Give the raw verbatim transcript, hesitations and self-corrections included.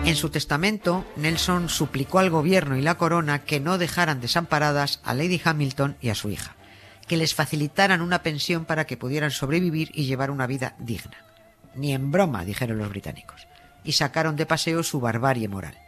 En su testamento, Nelson suplicó al gobierno y la corona que no dejaran desamparadas a Lady Hamilton y a su hija, que les facilitaran una pensión para que pudieran sobrevivir y llevar una vida digna. Ni en broma, dijeron los británicos, y sacaron de paseo su barbarie moral.